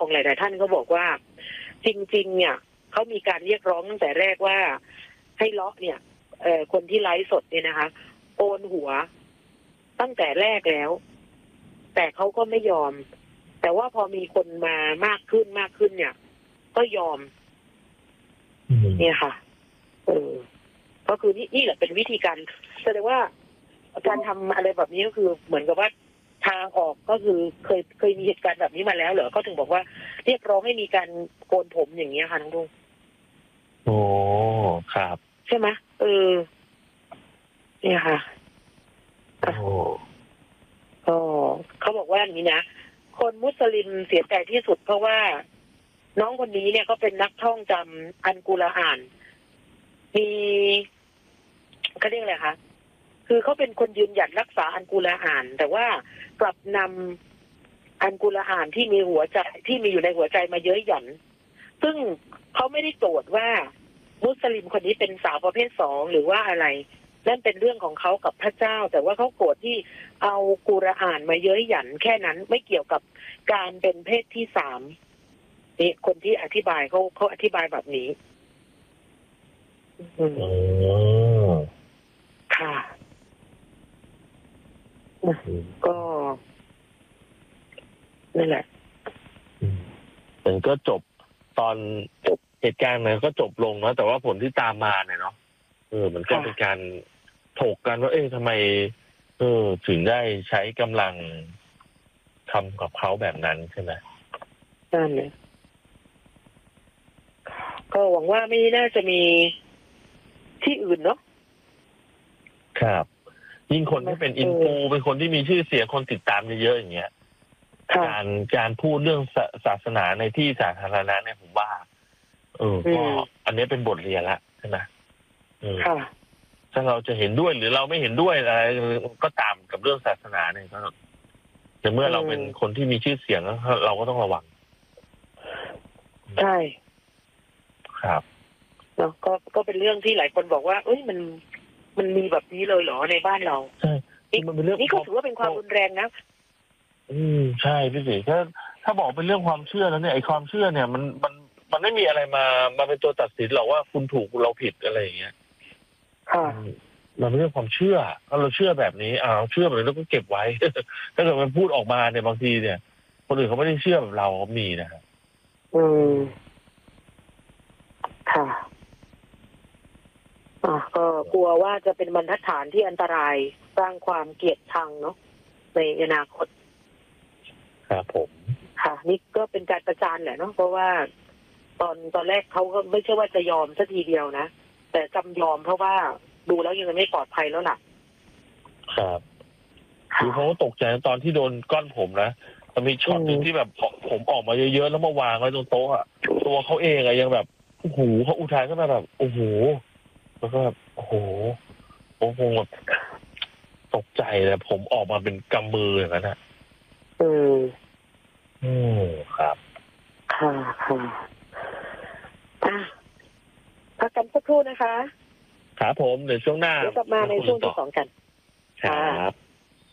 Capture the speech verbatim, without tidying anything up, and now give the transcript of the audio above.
ของหลายๆท่านก็บอกว่าจริงๆเนี่ยเขามีการเรียกร้องตั้งแต่แรกว่าให้เลาะเนี่ยเอ่อคนที่ไลฟ์สดเนี่ยนะคะโอนหัวตั้งแต่แรกแล้วแต่เขาก็ไม่ยอมแต่ว่าพอมีคนมามากขึ้นมากขึ้นเนี่ยก็ยอมเนี่ยค่ะเออก็คือนี่นี่แหละเป็นวิธีการแสดงว่าการทำอะไรแบบนี้ก็คือเหมือนกับว่าทางออกก็คือเคยเคยมีเหตุการณ์แบบนี้มาแล้วเหรอเขาถึงบอกว่าเรียกร้องให้มีการโกนผมอย่างเงี้ยค่ะน้องดุงโอ้ครับใช่ไหมเออเนี่ยค่ะโอ้ก็เขาบอกว่าอย่างนี้นะคนมุสลิมเสียใจที่สุดเพราะว่าน้องคนนี้เนี่ยก็เป็นนักท่องจำอันกุรอานมีเขาเรียกอะไรคะคือเขาเป็นคนยืนหยัดรักษาอันกุรอาน แต่ว่ากลับนำอันกุรอานที่มีหัวใจที่มีอยู่ในหัวใจมาเย้ยหยันซึ่งเขาไม่ได้โกรธว่ามุสลิมคนนี้เป็นสาวประเภทสองหรือว่าอะไรนั่นเป็นเรื่องของเขากับพระเจ้าแต่ว่าเขาโกรธที่เอากุรอานมาเย้ยหยันแค่นั้นไม่เกี่ยวกับการเป็นเพศที่สามนี่คนที่อธิบายเขาเขาอธิบายแบบนี้อืมค่ะก็นั่นแหละมันก็จบตอนเหตุการณ์นั้นก็จบลงเนาะแต่ว่าผลที่ตามมาเนี่ยเนาะเออมันก็เป็นการถกกันว่าเอ๊ะทำไมเออถึงได้ใช้กำลังทำกับเขาแบบนั้นใช่ไหมนั่นเลยก็หวังว่าไม่น่าจะมีที่อื่นเนาะครับยิ่งคนที่เป็นอินฟูเป็นคนที่มีชื่อเสียงคนติดตามเยอะๆอย่างเงี้ยการการพูดเรื่องศาสนาในที่สาธารณะเนี่ยผมว่าเออก็อันนี้เป็นบทเรียนละใช่ไหมค่ะถ้าเราจะเห็นด้วยหรือเราไม่เห็นด้วยอะไรก็ตามกับเรื่องศาสนาเนี่ยก็แต่เมื่อเราเป็นคนที่มีชื่อเสียงเราก็ต้องระวังใช่ครับเนาะก็ก็เป็นเรื่องที่หลายคนบอกว่าเอ้ยมันมันมีแบบนี้เลยเหรอในบ้านเราใช่มันเป็นเรื่องนี่ก็ถือว่าเป็นความรุนแรงนะอืมใช่พี่สิถ้าถ้าบอกเป็นเรื่องความเชื่อแล้วเนี่ยไอ้ความเชื่อเนี่ยมันมันมันไม่มีอะไรมามาเป็นตัวตัดสินหรอกว่าคุณถูกเราผิดอะไรอย่างเงี้ยค่ะมันเป็นเรื่องความเชื่อถ้าเราเชื่อแบบนี้อ้าวเชื่อแบบนี้เราก็เก็บไว้ถ้าเกิดมันพูดออกมาเนี่ยบางทีเนี่ยคนอื่นเขาไม่ได้เชื่อแบบเราก็มีนะครับอืมค่ะอ่ะก็กลัวว่าจะเป็นบรรทัดฐานที่อันตรายสร้างความเกลียดชังเนาะในอนาคตครับผมค่ะนี่ก็เป็นการประจานแหละเนาะเพราะว่าตอนตอนแรกเขาก็ไม่ใช่ว่าจะยอมสักทีเดียวนะแต่จำยอมเพราะว่าดูแล้วยังไม่ปลอดภัยแล้วล่ะครับคือเขาตกใจตอนที่โดนก้อนผมนะมันมีช็อตหนึ่งที่แบบผมออกมาเยอะๆแล้วมาวางไว้ตรงโต๊ะอะตัวเขาเองอะยังแบบโอ้โหเขาอุทานขึ้นมาแบบโอ้โหแล้วก็แบบโอ้โหโอ้โหแบบตกใจเลยผมออกมาเป็นกำมืออย่างนั้นอะอืมอืมครับค่ะค่ะอ่ะพักกันสักครู่นะคะครับผมเดี๋ยวช่วงหน้าเดี๋ยวกลับมาในช่วงที่สองกัน